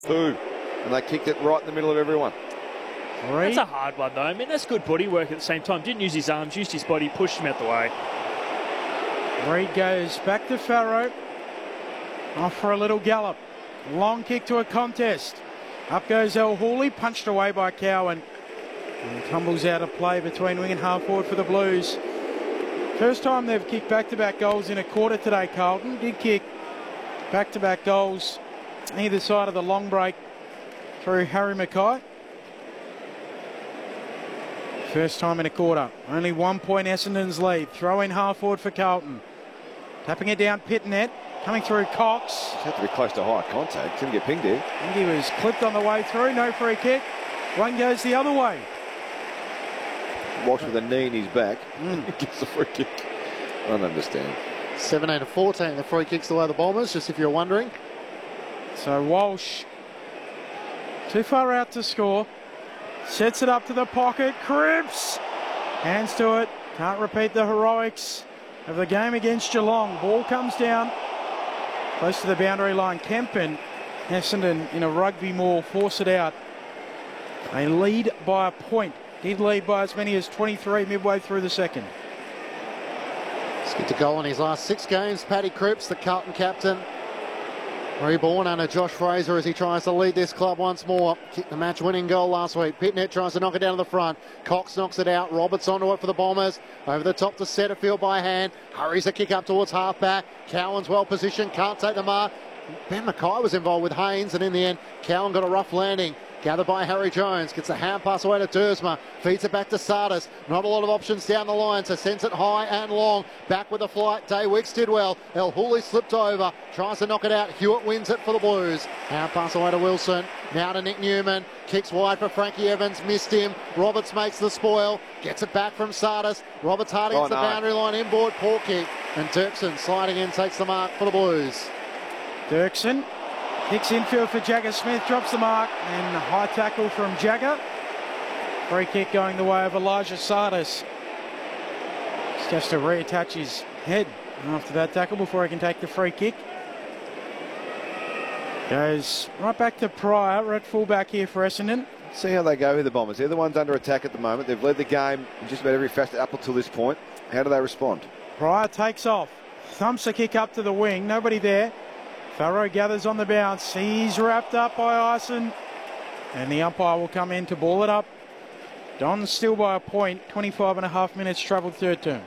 Two. And they kicked it right in the middle of everyone. That's a hard one, though. I mean, that's good body work at the same time. Didn't use his arms, used his body, pushed him out the way. Reid goes back to Farrow. Off for a little gallop. Long kick to a contest. Up goes El Hooley, punched away by Cowan. And tumbles out of play between wing and half forward for the Blues. First time they've kicked back-to-back goals in a quarter today, Carlton. Did kick back-to-back goals either side of the long break through Harry Mackay. First time in a quarter. Only 1 point Essendon's lead. Throw in half forward for Carlton. Tapping it down, Pitnet. Coming through Cox. Had to be close to high contact. Couldn't get pinged here. And he was clipped on the way through. No free kick. One goes the other way. Walsh with a knee in his back. Gets the free kick. I don't understand. 17-14, the free kicks away the Bombers, just if you're wondering. So Walsh, too far out to score. Sets it up to the pocket. Cripps. Hands to it. Can't repeat the heroics of the game against Geelong. Ball comes down. Close to the boundary line. Kempen, Essendon in a rugby maul, force it out. They lead by a point. Did lead by as many as 23 midway through the second. Let's get to goal in his last 6 games. Paddy Cripps, the Carlton captain. Reborn under Josh Fraser as he tries to lead this club once more. Kicked the match-winning goal last week. Pitnet tries to knock it down to the front. Cox knocks it out. Roberts onto it for the Bombers. Over the top to Setterfield by hand. Hurries a kick up towards half-back. Cowan's well-positioned. Can't take the mark. Ben Mackay was involved with Haynes, and in the end, Cowan got a rough landing. Gathered by Harry Jones. Gets a hand pass away to Duursma. Feeds it back to Sardis. Not a lot of options down the line, so sends it high and long. Back with the flight. Daywicks did well. El Hooley slipped over. Tries to knock it out. Hewitt wins it for the Blues. Hand pass away to Wilson. Now to Nick Newman. Kicks wide for Frankie Evans. Missed him. Roberts makes the spoil. Gets it back from Sardis. Roberts hard against the boundary line. Inboard. Poor kick. And Dirksen sliding in takes the mark for the Blues. Dirksen kicks infield for Jagger Smith, drops the mark, and a high tackle from Jagger. Free kick going the way of Elijah Sardis. Just has to reattach his head after that tackle before he can take the free kick. Goes right back to Pryor, at fullback here for Essendon. See how they go with the Bombers. They're the ones under attack at the moment. They've led the game in just about every facet up until this point. How do they respond? Pryor takes off, thumps a kick up to the wing, nobody there. Farrow gathers on the bounce. He's wrapped up by Ison. And the umpire will come in to ball it up. Don's still by a point. 25.5 minutes travelled third term.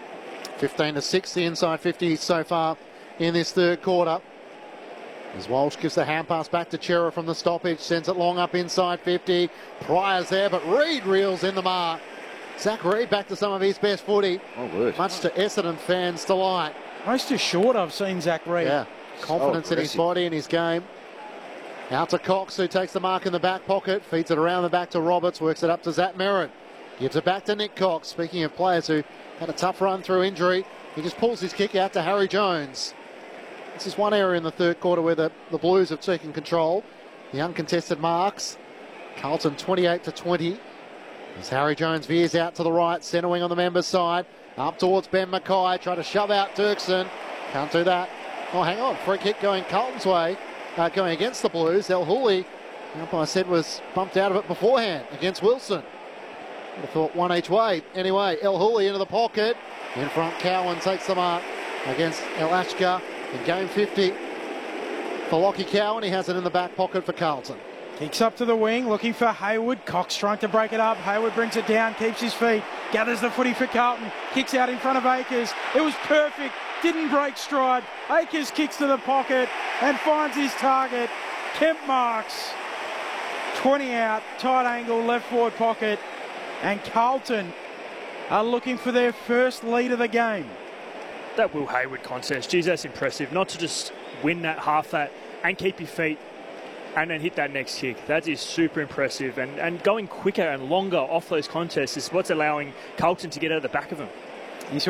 15-6, the inside 50 so far in this third quarter. As Walsh gives the hand pass back to Chera from the stoppage. Sends it long up inside 50. Pryor's there, but Reid reels in the mark. Zach Reid back to some of his best footy. Oh, good. Much to Essendon fans' delight. Most assured I've seen Zach Reid. Yeah. Confidence in his body and his game. Out to Cox, who takes the mark in the back pocket. Feeds it around the back to Roberts. Works it up to Zach Merritt. Gives it back to Nick Cox. Speaking of players who had a tough run through injury, he just pulls his kick out to Harry Jones. This is one area in the third quarter where the Blues have taken control. The uncontested marks. Carlton 28-20. As Harry Jones veers out to the right. Centre wing on the members' side. Up towards Ben Mackay. Try to shove out Dirksen. Can't do that. Oh, hang on. Free kick going Carlton's way. Going against the Blues. El Hooley, the umpire said, was bumped out of it beforehand against Wilson. I thought one each way. Anyway, El Hooley into the pocket. In front, Cowan takes the mark against El Ashkar in game 50. For Lockie Cowan, he has it in the back pocket for Carlton. Kicks up to the wing, looking for Hayward. Cox trying to break it up. Hayward brings it down, keeps his feet. Gathers the footy for Carlton. Kicks out in front of Akers. It was perfect. Didn't break stride. Akers kicks to the pocket and finds his target. Kemp marks. 20 out, tight angle, left forward pocket. And Carlton are looking for their first lead of the game. That Will Hayward contest, geez, that's impressive. Not to just win that half that and keep your feet and then hit that next kick. That is super impressive. And going quicker and longer off those contests is what's allowing Carlton to get out of the back of them.